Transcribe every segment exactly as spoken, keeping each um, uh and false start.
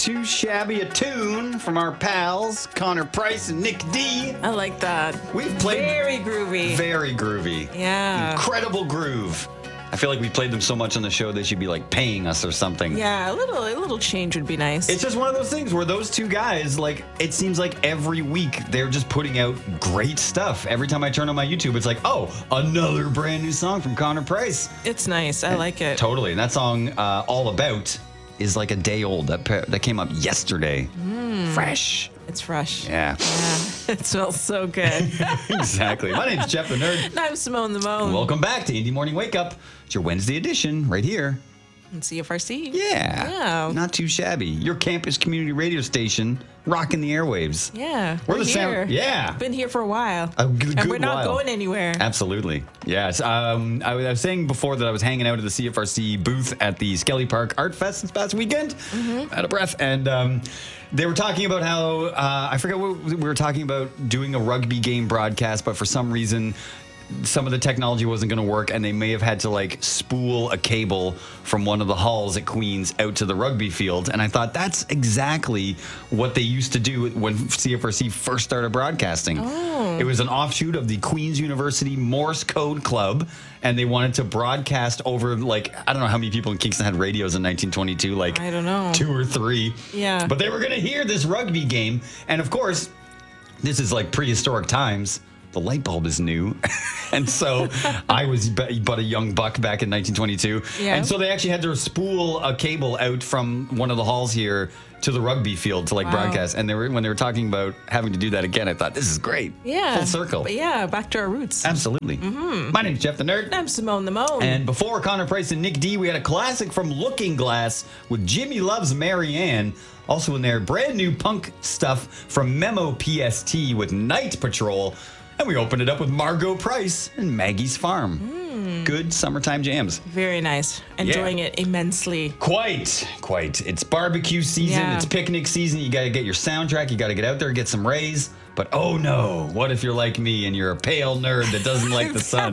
too shabby a tune from our pals, Connor Price and Nick D. I like that. We've played... Very groovy. Very groovy. Yeah. Incredible groove. I feel like we played them so much on the show they should be like paying us or something. Yeah, a little a little change would be nice. It's just one of those things where those two guys, like, it seems like every week they're just putting out great stuff. Every time I turn on my YouTube, it's like, oh, another brand new song from Connor Price. It's nice. I like it. Totally. And that song, uh, All About, is like a day old. That pa- that came up yesterday. Mm. Fresh. It's fresh. Yeah. Yeah. It smells so good. Exactly. My name's Jeff the Nerd. And I'm Simone the Moan. Welcome back to Indie Morning Wake Up. It's your Wednesday edition right here. And C F R C. Yeah. Yeah. Not too shabby. Your campus community radio station rocking the airwaves. Yeah. We're We're, the here. sound- yeah. Been here for a while. A good, and good we're not while. going anywhere. Absolutely. Yes. Um, I, was- I was saying before that I was hanging out at the C F R C booth at the Skelly Park Art Fest this past weekend. Mm-hmm. Out of breath. And um, they were talking about how, uh, I forget what we were talking about, doing a rugby game broadcast, but for some reason, some of the technology wasn't going to work, and they may have had to like spool a cable from one of the halls at Queens out to the rugby field. And I thought that's exactly what they used to do when C F R C first started broadcasting. Oh. It was an offshoot of the Queens University Morse Code Club, and they wanted to broadcast over, like, I don't know how many people in Kingston had radios in nineteen twenty-two, like I don't know. two or three. Yeah. But they were going to hear this rugby game, and of course, this is like prehistoric times. The light bulb is new. And so I was but but a young buck back in nineteen twenty-two. Yeah. And so they actually had to spool a cable out from one of the halls here to the rugby field to like Wow. broadcast. And they were when they were talking about having to do that again, I thought, this is great. Yeah. Full circle. But yeah, back to our roots. Absolutely. Mm-hmm. My name's Jeff the Nerd. And I'm Simone the Moan. And before Connor Price and Nick D, we had a classic from Looking Glass with Jimmy Loves Marianne. Also in there, brand new punk stuff from Memo P S T with Night Patrol. And we opened it up with Margot Price and Maggie's Farm. Mm. Good summertime jams. Very nice. Enjoying it immensely. Quite, quite. It's barbecue season. Yeah. It's picnic season. You got to get your soundtrack. You got to get out there and get some rays. But oh no, what if you're like me and you're a pale nerd that doesn't like the sun?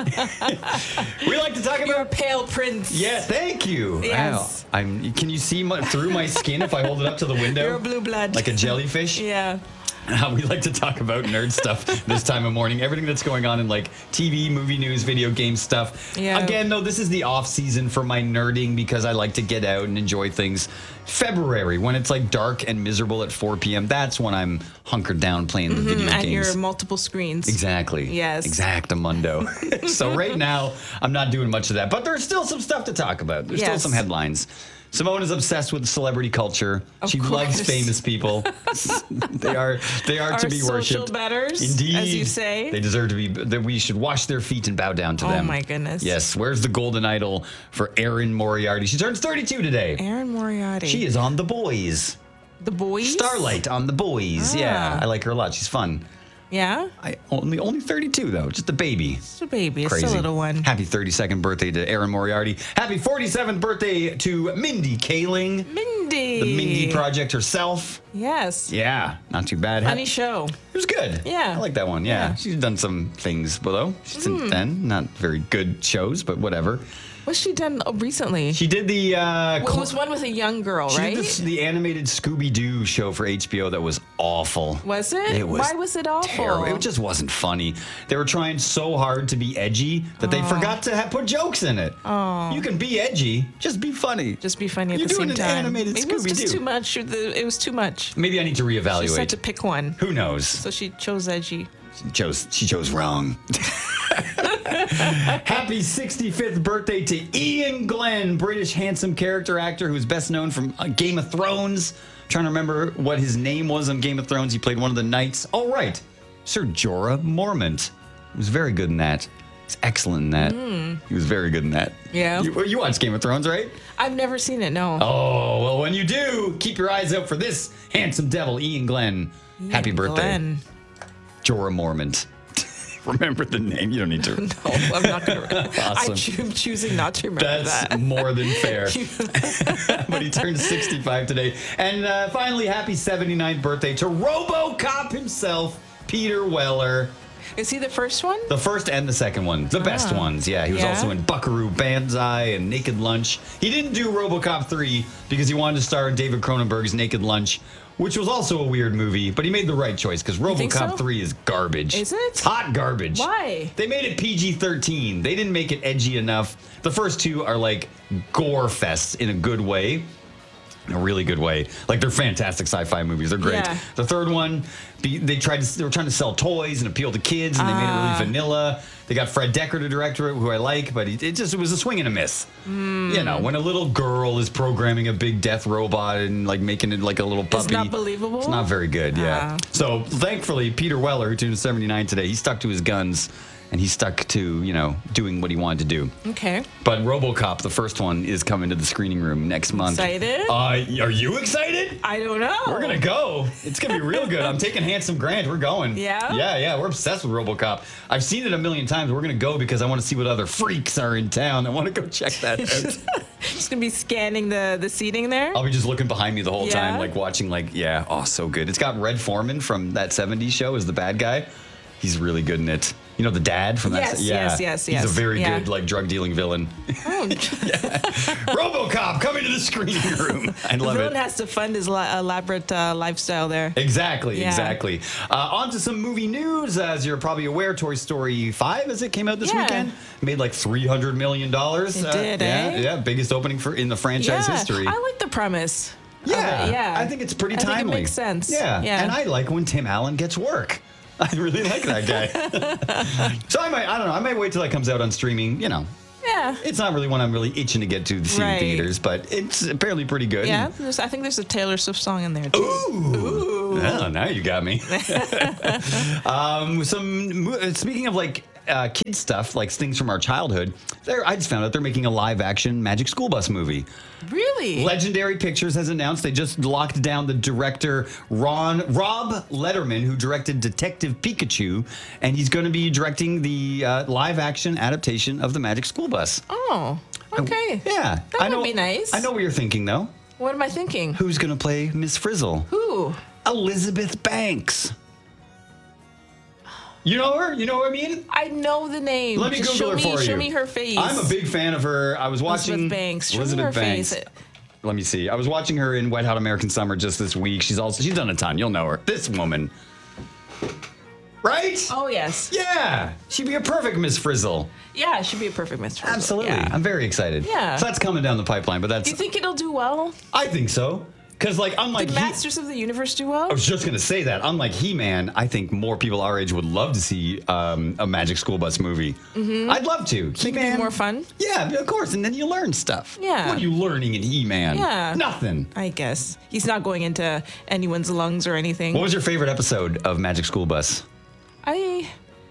We like to talk about... You're a pale prince. Yeah, thank you. Yes. Wow. I'm. Can you see my, through my skin if I hold it up to the window? You're a blue blood. Like a jellyfish? Yeah. Uh, we like to talk about nerd stuff this time of morning. Everything that's going on in like T V, movie news, video game stuff. Yeah. Again, though, this is the off season for my nerding because I like to get out and enjoy things. February, when it's like dark and miserable at four p.m., that's when I'm hunkered down playing the video And games. your multiple screens. Exactly. Yes. Exactamundo. So right now, I'm not doing much of that, but there's still some stuff to talk about. There's still Yes. some headlines. Simone is obsessed with celebrity culture. Of she course. loves famous people. they are they are Our to be social worshipped. betters, Indeed, as you say. They deserve to be. That we should wash their feet and bow down to Oh, them. my goodness. Yes. Where's the golden idol for Erin Moriarty? She turns thirty-two today. Erin Moriarty. She is on The Boys. The Boys? Starlight on The Boys. Ah. Yeah, I like her a lot. She's fun. Yeah? I only only thirty-two though, just a baby. It's a baby. Crazy. It's a little one. Happy thirty-second birthday to Erin Moriarty. Happy forty-seventh birthday to Mindy Kaling, Mindy. the Mindy Project herself. Yes. Yeah, not too bad. Funny show. It was good. Yeah. I like that one. Yeah, Yeah. she's done some things below since then. Not very good shows, but whatever. What's she done recently? She did the. Uh, Well, it was one with a young girl, she right? did the, the animated Scooby Doo show for H B O that was awful. Was it? It was Why was it awful? Terrible. It just wasn't funny. They were trying so hard to be edgy that they forgot to ha- put jokes in it. Oh. You can be edgy, just be funny. Just be funny at You're the doing same an time. animated It was just Scooby-Doo. too much. The- It was too much. Maybe I need to She reevaluate. had to pick one. Who knows? So she chose edgy. She chose. She chose wrong. Happy sixty-fifth birthday to Ian Glenn, British handsome character actor who's best known from uh, Game of Thrones. Trying to remember what his name was on Game of Thrones. He played one of the knights. Oh, right. Sir Jorah Mormont. He was very good in that. He's excellent in that. Mm. He was very good in that. Yeah. You, you watch Game of Thrones, right? I've never seen it, no. Oh, well, when you do, keep your eyes out for this handsome devil, Ian Glenn. Ian Happy birthday. Glenn. Jorah Mormont. Remember the name. You don't need to. No, I'm not going to. Awesome. I'm choo- choosing not to remember That's that. more than fair. But he turned sixty-five today. And uh, finally, happy seventy-ninth birthday to RoboCop himself, Peter Weller. Is he the first one? The first and the second one, the best Ah. ones. Yeah, he was Yeah? also in Buckaroo Banzai and Naked Lunch. He didn't do RoboCop three because he wanted to star in David Cronenberg's Naked Lunch, which was also a weird movie, but he made the right choice because think RoboCop so? three is garbage. Is it? It's hot garbage. Why? They made it P G thirteen. They didn't make it edgy enough. The first two are like gore fests in a good way. In a really good way. Like they're fantastic sci-fi movies. They're great. Yeah. The third one, be, they tried to they were trying to sell toys and appeal to kids, and they made it Ah. really vanilla. They got Fred Decker to direct it, who I like, but he, it just it was a swing and a miss. Mm. You know, when a little girl is programming a big death robot and like making it like a little puppy, It's not believable? It's not very good. Yeah. Ah. So thankfully, Peter Weller, who turned seventy-nine today, he stuck to his guns. And he stuck to, you know, doing what he wanted to do. Okay. But RoboCop, the first one, is coming to the screening room next month. Excited? Uh, are you excited? I don't know. We're gonna go. It's gonna be real good. I'm taking Handsome Grant. We're going. Yeah? Yeah, yeah. We're obsessed with RoboCop. I've seen it a million times. We're gonna go because I want to see what other freaks are in town. I want to go check that out. Just gonna be scanning the the seating there. I'll be just looking behind me the whole time, Yeah? like watching. Like, yeah, oh, so good. It's got Red Foreman from that seventies show as the bad guy. He's really good in it. You know the dad from that. Yes, yeah. yes, yes, He's yes. a very Yeah. good like drug dealing villain. Oh. RoboCop coming to the screening room. I The love villain it. has to fund his la- elaborate uh, lifestyle there. Exactly, Yeah. exactly. Uh, on to some movie news. As you're probably aware, Toy Story five, as it came out this Yeah. weekend, made like three hundred million dollars. It did, yeah, eh? yeah, biggest opening for in the franchise yeah, history. I like the premise. yeah, Uh, yeah. I think it's pretty I think it timely. makes sense. Yeah, Yeah. and I like when Tim Allen gets work. I really like that guy. So I might, I don't know, I might wait till that comes out on streaming. You know, Yeah. it's not really one I'm really itching to get to see in Right. theaters, but it's apparently pretty good. Yeah. There's, I think there's a Taylor Swift song in there too. Ooh. Oh, now you got me. um, some mo- uh, speaking of like uh, kid stuff, like things from our childhood. There, I just found out they're making a live-action Magic School Bus movie. Really? Legendary Pictures has announced they just locked down the director Ron Rob Letterman, who directed Detective Pikachu, and he's going to be directing the uh, live-action adaptation of the Magic School Bus. Oh. Okay. Yeah, That I know. would be nice. I know what you're thinking, though. What am I thinking? Who's going to play Miss Frizzle? Who? Elizabeth Banks. You know her? You know what I mean? I know the name. Let me Just Google show her me, for you. Show me her face. I'm a big fan of her. I was watching Elizabeth Banks. Show Elizabeth me her Banks. face. Let me see. I was watching her in Wet Hot American Summer just this week. She's also she's done a ton. You'll know her. This woman, right? Oh yes. Yeah, she'd be a perfect Miss Frizzle. Yeah, it should be a perfect Miss Frizzle. Absolutely. Yeah. I'm very excited. Yeah. So that's coming down the pipeline. But that's Do you think it'll do well? I think so. Because like unlike Did He- Masters of the Universe do well? I was just gonna say that. Unlike He-Man, I think more people our age would love to see um, a Magic School Bus movie. I'd love to. Think it'd be more fun? Yeah, of course. And then you learn stuff. Yeah. What are you learning in He-Man? Yeah. Nothing. I guess he's not going into anyone's lungs or anything. What was your favorite episode of Magic School Bus? I,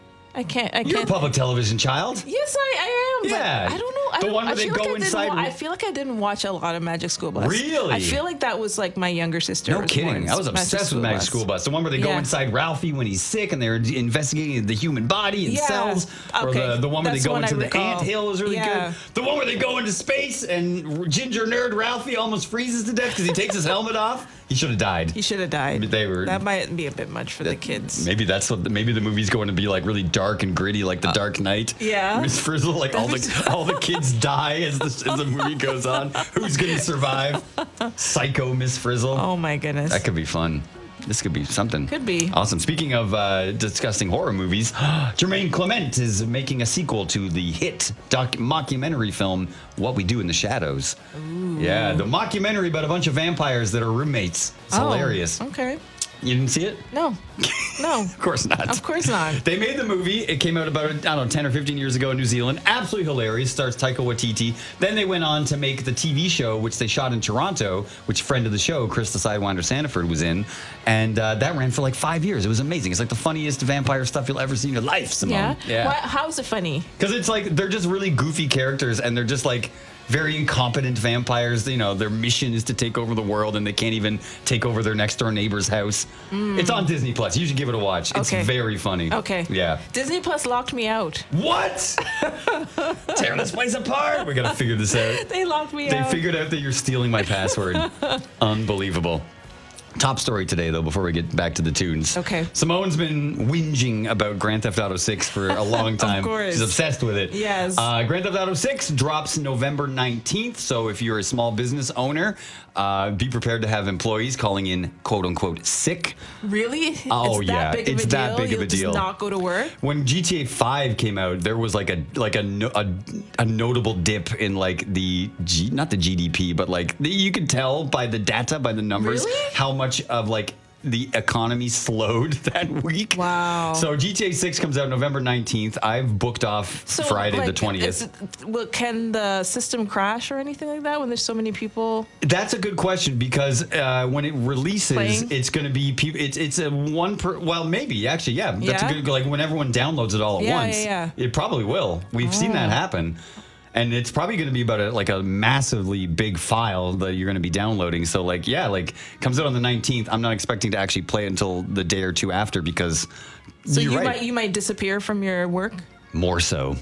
I can't. I You're a can't. public television child. Yes, I, I am. Yeah. But I don't know. I The don't, one where I they feel go like I didn't inside- wa- I feel like I didn't watch a lot of Magic School Bus. Really? I feel like that was like my younger sister. No was kidding. more I was obsessed with Magic Bus. School Bus. The one where they go Yeah. inside Ralphie when he's sick and they're investigating the human body and Yeah. cells. Or Okay. the, the one where That's they go one I into the recall. ant hill is really Yeah. good. The one where they go into space and Ginger Nerd Ralphie almost freezes to death because he takes his helmet off. He should have died. He should have died. They were- That might be a bit much for the kids. Maybe that's what. Maybe the movie's going to be like really dark and gritty, like The Dark Knight. Uh, yeah. Miss Frizzle, like all the That'd all the kids die as the as the movie goes on. Who's going to survive? Psycho Miss Frizzle. Oh my goodness. That could be fun. This could be something. Could be. Awesome. Speaking of uh, disgusting horror movies, Jermaine Clement is making a sequel to the hit doc- mockumentary film What We Do in the Shadows. Ooh. Yeah, the mockumentary about a bunch of vampires that are roommates. It's Oh, hilarious. Okay. You didn't see it? No. No. Of course not. Of course not. They made the movie. It came out about, I don't know, ten or fifteen years ago in New Zealand. Absolutely hilarious. Stars Taika Waititi. Then they went on to make the T V show, which they shot in Toronto, which friend of the show, Chris the Sidewinder Sanford, was in. And uh, that ran for like five years. It was amazing. It's like the funniest vampire stuff you'll ever see in your life, Simone. Yeah. Why, how is it funny? Because it's like, they're just really goofy characters and they're just like, very incompetent vampires. You know, their mission is to take over the world, and they can't even take over their next door neighbor's house. It's on Disney Plus. You should give it a watch. It's Okay. very funny. Okay. Yeah. Disney Plus locked me out. What? Tear this place apart. We gotta figure this out. They locked me They out. figured out that you're stealing my password. Unbelievable. Top story today, though, before we get back to the tunes. Okay. Simone's been whinging about Grand Theft Auto six for a long time. Of course. She's obsessed with it. Yes. Uh, Grand Theft Auto six drops November nineteenth. So if you're a small business owner, uh, be prepared to have employees calling in quote unquote sick. Really? Oh, it's that yeah. Big of It's a that deal? big of You'll a deal. Just not go to work? When G T A five came out, there was like a like a no- a, a notable dip in like the G, not the G D P, but like the, you could tell by the data, by the numbers, Really? how much of like the economy slowed that week. Wow. So G T A six comes out November nineteenth. I've booked off So, Friday the like, twentieth. is it- well, can the system crash or anything like that when there's so many people? That's a good question because uh, when it releases, Playing? it's going to be peop it's it's a one per well maybe actually yeah that's Yeah? a good like when everyone downloads it all at Yeah, once. yeah, yeah. It probably will. We've seen that Oh. happen. And it's probably going to be about a, like a massively big file that you're going to be downloading. So like, yeah, like comes out on the nineteenth. I'm not expecting to actually play it until the day or two after because So you're you right. might you might disappear from your work. More so.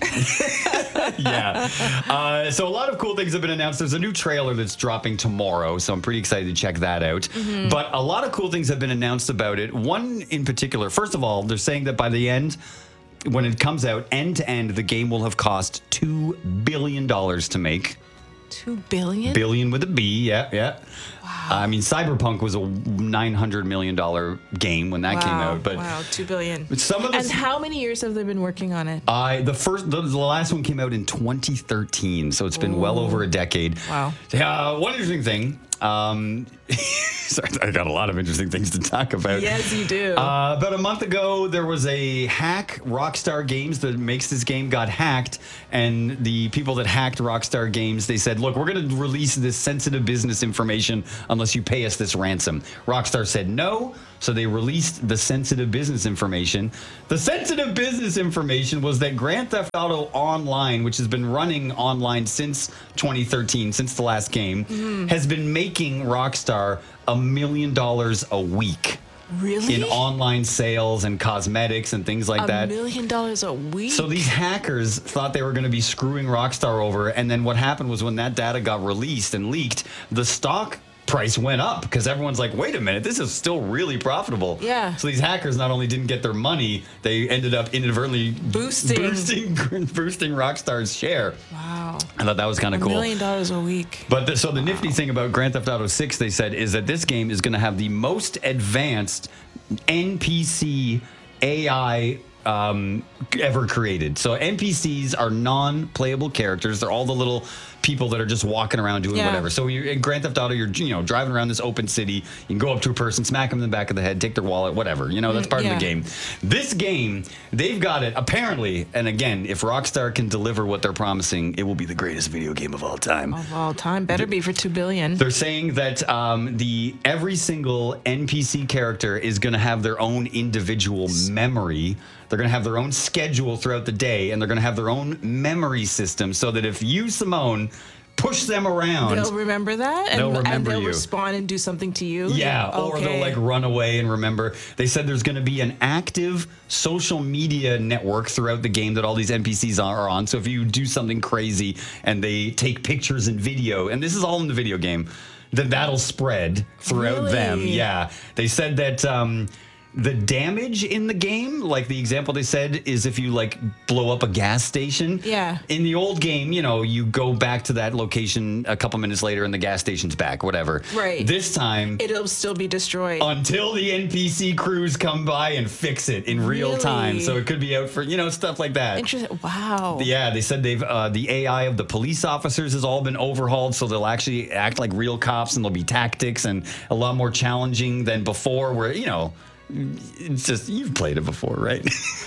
yeah. Uh, so a lot of cool things have been announced. There's a new trailer that's dropping tomorrow, so I'm pretty excited to check that out. Mm-hmm. But a lot of cool things have been announced about it. One in particular, first of all, they're saying that by the end, when it comes out, end to end, the game will have cost two billion dollars to make. Two billion. Billion with a B, yeah, yeah. Wow. I mean, Cyberpunk was a nine hundred million dollars game when that wow. came out. But wow, two billion. some of the And how many years have they been working on it? I the first the, the last one came out in twenty thirteen, so it's been well over a decade. Wow. Uh, one interesting thing. Um, sorry, I got a lot of interesting things to talk about. Yes, you do. Uh, about a month ago, there was a hack. Rockstar Games that makes this game got hacked, and the people that hacked Rockstar Games, they said, "Look, we're going to release this sensitive business information unless you pay us this ransom." Rockstar said no, so they released the sensitive business information. The sensitive business information was that Grand Theft Auto Online, which has been running online since twenty thirteen, since the last game, Mm-hmm. has been making Rockstar a million dollars a week. Really? In online sales and cosmetics and things like a that. million dollars a week. So these hackers thought they were going to be screwing Rockstar over, and then what happened was when that data got released and leaked, the stock price went up because everyone's like, wait a minute, this is still really profitable. Yeah. So these hackers not only didn't get their money, they ended up inadvertently Boosting. boosting, boosting Rockstar's share. Wow. I thought that was kind A of cool. million dollars a week. But the, so the nifty thing about Grand Theft Auto six, they said, is that this game is going to have the most advanced N P C A I um, ever created. So N P Cs are non-playable characters. They're all the little people that are just walking around doing Yeah. whatever. So you in Grand Theft Auto, you're you know driving around this open city. You can go up to a person, smack them in the back of the head, take their wallet, whatever. You know that's part yeah. of the game. This game, they've got it apparently. And again, if Rockstar can deliver what they're promising, it will be the greatest video game of all time. Of all time, better be for two billion. They're saying that um, the every single N P C character is going to have their own individual memory. They're going to have their own schedule throughout the day, and they're going to have their own memory system so that if you, Simone, push them around, They'll remember that, and, They'll remember and they'll you. respond and do something to you. yeah, or Okay. they'll like run away and remember. They said there's going to be an active social media network throughout the game that all these N P Cs are on. So if you do something crazy and they take pictures and video, and this is all in the video game, then that'll spread throughout them. Really? Yeah, they said that. Um, The damage in the game, like the example they said, is if you like blow up a gas station. Yeah. In the old game, you know, you go back to that location a couple minutes later and the gas station's back, whatever. Right. This time, It'll still be destroyed. until the N P C crews come by and fix it in real time. Really? So it could be out for, you know, stuff like that. Interesting. Wow. Yeah, they said they've uh, the A I of the police officers has all been overhauled, so they'll actually act like real cops, and there'll be tactics and a lot more challenging than before. Where you know, it's just you've played it before, right?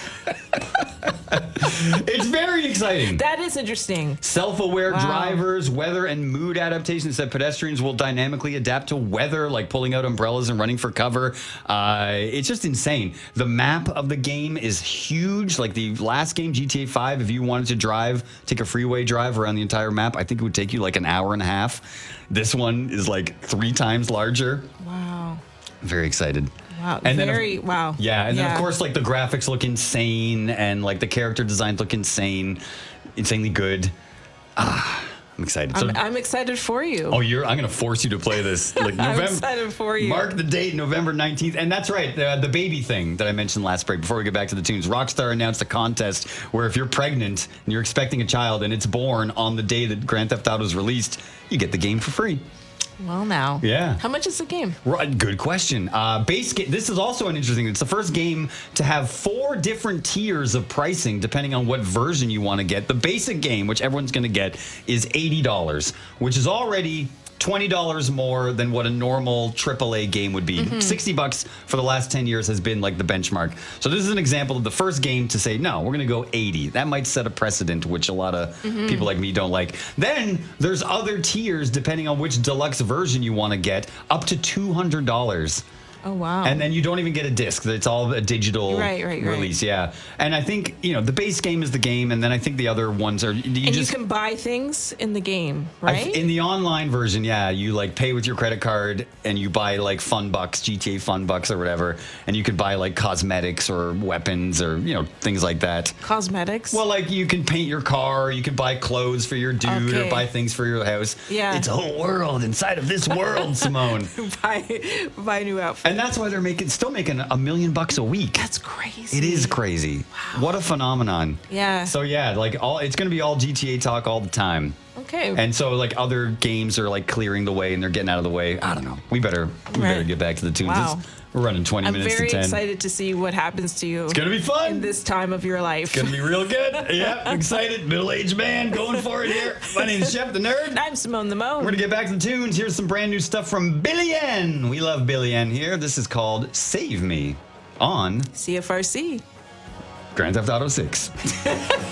It's very exciting. That is interesting. Self-aware Wow. drivers, weather and mood adaptations that pedestrians will dynamically adapt to weather, like pulling out umbrellas and running for cover. Uh, it's just insane. The map of the game is huge. Like the last game, G T A five, if you wanted to drive, take a freeway drive around the entire map, I think it would take you like an hour and a half. This one is like three times larger. Wow. Very excited. Wow. And then of- Very, wow. Yeah, and then Yeah. of course, like the graphics look insane, and like the character designs look insane, insanely good. Ah, I'm excited. So, I'm, I'm excited for you. oh, you're. I'm gonna force you to play this. Like I'm November. excited for you. Mark the date, November nineteenth, and that's right. The, the baby thing that I mentioned last break. Before we get back to the tunes, Rockstar announced a contest where if you're pregnant and you're expecting a child and it's born on the day that Grand Theft Auto is released, you get the game for free. Well, now. Yeah. How much is the game? Right, good question. Uh, base ga- This is also an interesting. It's the first game to have four different tiers of pricing depending on what version you want to get. The basic game, which everyone's going to get, is eighty dollars, which is already twenty dollars more than what a normal triple A game would be. Mm-hmm. sixty bucks for the last ten years has been like the benchmark. So this is an example of the first game to say, no, we're going to go eighty. That might set a precedent, which a lot of Mm-hmm. people like me don't like. Then there's other tiers depending on which deluxe version you want to get, up to two hundred dollars. Oh, wow. And then you don't even get a disc. It's all a digital Right, right, right. release. Yeah. And I think, you know, the base game is the game. And then I think the other ones are, you and just, you can buy things in the game, I- right? in the online version, yeah, you like pay with your credit card and you buy like fun bucks, G T A fun bucks or whatever. And you could buy like cosmetics or weapons or, you know, things like that. Cosmetics? Well, like you can paint your car, you can buy clothes for your dude Okay. or buy things for your house. Yeah. It's a whole world inside of this world, Simone. buy, buy a new outfit. And that's why they're making still making a million bucks a week. That's crazy. It is crazy. What a phenomenon. Yeah. So yeah, like all it's going to be all G T A talk all the time. Okay. And so like other games are like clearing the way and they're getting out of the way. I don't know. We better we Right. better get back to the tunes. Wow. It's- We're running twenty I'm minutes very to ten. excited to see what happens to you It's going to be fun. in this time of your life. It's going to be real good. Yeah, excited. Middle-aged man going for it here. My name's Chef the Nerd. I'm Simone the Mo. We're going to get back to the tunes. Here's some brand new stuff from Billy N. We love Billy N here. This is called Save Me on C F R C. Grand Theft Auto six.